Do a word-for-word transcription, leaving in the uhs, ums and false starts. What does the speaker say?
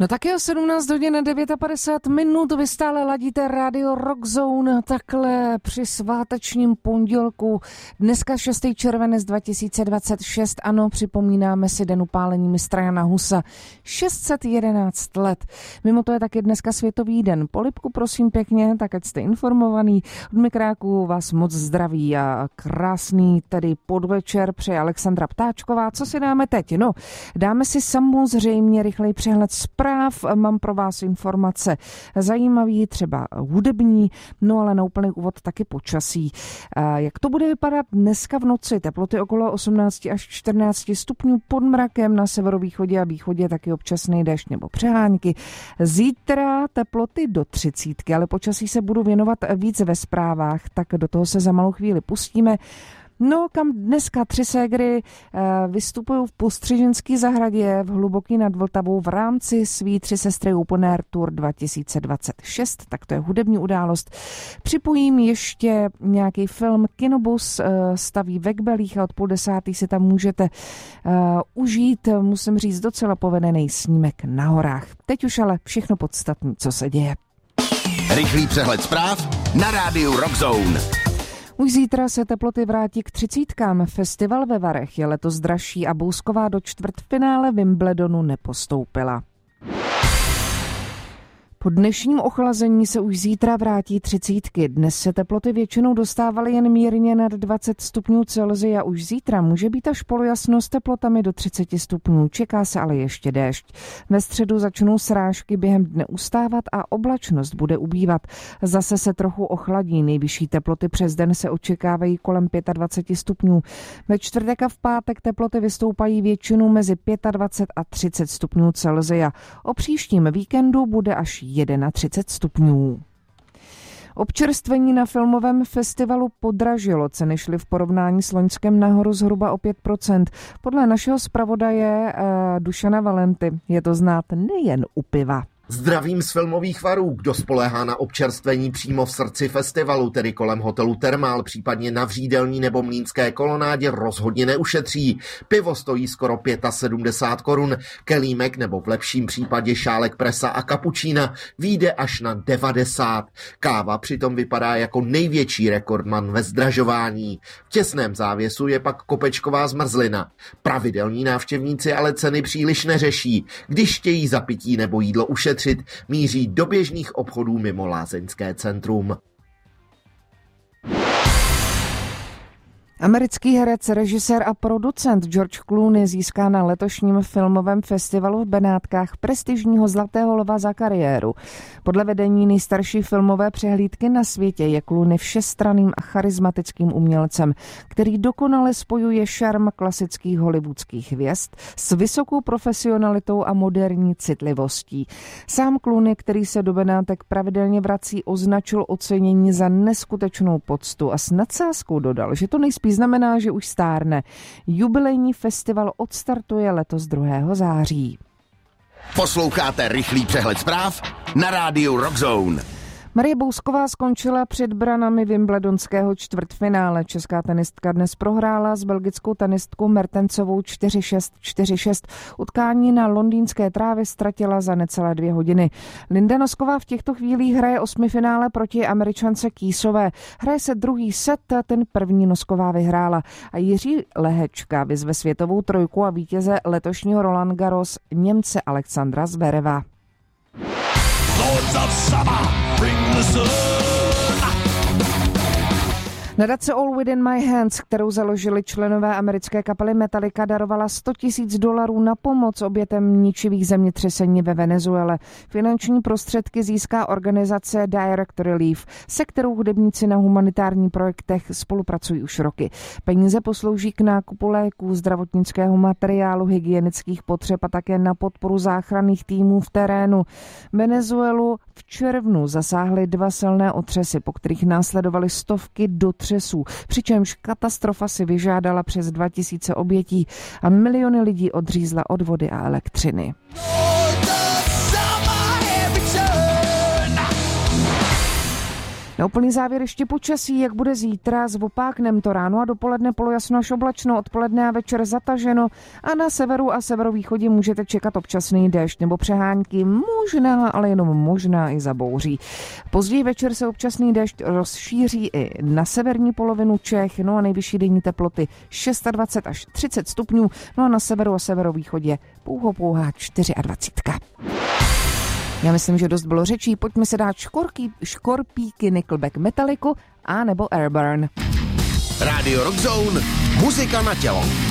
No tak je sedmnáct hodin padesát devět minut, vy stále ladíte rádio Rockzone takhle při svátečním pondělku. Dneska šestý červenec dva tisíce dvacet šest, ano, připomínáme si den upálení mistra Jana Husa. šest set jedenáct let. Mimo to je taky dneska Světový den polibku, prosím pěkně, tak ať jste informovaný. Od mikráku vás moc zdraví a krásný tedy podvečer přeje Alexandra Ptáčková. Co si dáme teď? No, dáme si samozřejmě rychlej přehled zpráv. Mám pro vás informace zajímavý, třeba hudební, no ale na úplný úvod taky počasí. Jak to bude vypadat dneska v noci? Teploty okolo osmnáct až čtrnáct stupňů, pod mrakem, na severovýchodě a východě taky občasný déšť nebo přehánky. Zítra teploty do třicítky, ale počasí se budu věnovat víc ve zprávách, tak do toho se za malou chvíli pustíme. No, kam dneska tři ségry vystupují v Postřiženské zahradě v Hluboký nad Vltavou v rámci svý Tři sestry Open Air Tour dva tisíce dvacet šest, tak to je hudební událost. Připojím ještě nějaký film Kinobus staví ve Kbelích a od půl desátý si tam můžete uh, užít, musím říct, docela povedený snímek na horách. Teď už ale všechno podstatné, co se děje. Rychlý přehled zpráv na rádiu Rockzone. Už zítra se teploty vrátí k třicítkám. Festival ve Varech je letos dražší a Bousková do čtvrtfinále Wimbledonu nepostoupila. Po dnešním ochlazení se už zítra vrátí třicítky. Dnes se teploty většinou dostávaly jen mírně nad dvacet stupňů Celsia. Už zítra může být až polojasno s teplotami do třicet stupňů. Čeká se ale ještě déšť. Ve středu začnou srážky během dne ustávat a oblačnost bude ubývat. Zase se trochu ochladí. Nejvyšší teploty přes den se očekávají kolem dvacet pět stupňů. Ve čtvrtek a v pátek teploty vystoupají většinou mezi dvacet pět a třicet stupňů Celsia. O příštím víkendu bude až třicet jedna stupňů. Občerstvení na filmovém festivalu podražilo, ceny šly v porovnání s loňskem nahoru zhruba o pět procent. Podle našeho zpravodaje uh, Dušana Valenty je to znát nejen u piva. Zdravím z filmových varů, kdo spoléhá na občerstvení přímo v srdci festivalu, tedy kolem hotelu Thermal, případně na Vřídelní nebo Mlýnské kolonádě, rozhodně neušetří. Pivo stojí skoro sedmdesát pět korun, kelímek nebo v lepším případě šálek presa a kapučína vyjde až na devadesát. Káva přitom vypadá jako největší rekordman ve zdražování. V těsném závěsu je pak kopečková zmrzlina. Pravidelní návštěvníci ale ceny příliš neřeší, když chtějí za pití nebo jídlo ušetřit, míří do běžných obchodů mimo lázeňské centrum. Americký herec, režisér a producent George Clooney získá na letošním filmovém festivalu v Benátkách prestižního Zlatého lva za kariéru. Podle vedení nejstarší filmové přehlídky na světě je Clooney všestranným a charismatickým umělcem, který dokonale spojuje šarm klasických hollywoodských hvězd s vysokou profesionalitou a moderní citlivostí. Sám Clooney, který se do Benátek pravidelně vrací, označil ocenění za neskutečnou poctu a s nadsázkou dodal, že to nejspíš znamená, že už stárne. Jubilejní festival odstartuje letos druhého září. Posloucháte rychlý přehled zpráv na rádiu Rockzone. Marie Bousková skončila před branami wimbledonského čtvrtfinále. Česká tenistka dnes prohrála s belgickou tenistkou Mertensovou čtyři šest čtyři šest. Utkání na londýnské trávě ztratila za necelé dvě hodiny. Linda Nosková v těchto chvílích hraje osmifinále proti Američance Kýsové. Hraje se druhý set, ten první Nosková vyhrála. A Jiří Lehečka vyzve světovou trojku a vítěze letošního Roland Garros Němce Alexandra Zvereva. Lords of summer, bring the sun. Nadace All Within My Hands, kterou založili členové americké kapely Metallica, darovala sto tisíc dolarů na pomoc obětem ničivých zemětřesení ve Venezuele. Finanční prostředky získá organizace Direct Relief, se kterou hudebníci na humanitárních projektech spolupracují už roky. Peníze poslouží k nákupu léků, zdravotnického materiálu, hygienických potřeb a také na podporu záchranných týmů v terénu. Venezuelu v červnu zasáhly dva silné otřesy, po kterých následovaly stovky dotřesů, přičemž katastrofa si vyžádala přes dva tisíce obětí a miliony lidí odřízla od vody a elektřiny. Na úplný závěr ještě počasí, jak bude zítra, s opáknem to ráno a dopoledne polojasno až oblačno, odpoledne a večer zataženo a na severu a severovýchodě můžete čekat občasný déšť nebo přehánky, možná, ale jenom možná i zabouří. Později večer se občasný déšť rozšíří i na severní polovinu Čech, no a nejvyšší denní teploty dvacet šest až třicet stupňů, no a na severu a severovýchodě pouho pouhá dvacet čtyři. Já myslím, že dost bylo řečí, pojďme se dát škorký, škorpíky Nickelback, Metalliku a nebo Airburn. Rádio Rock Zone, muzika na tělo.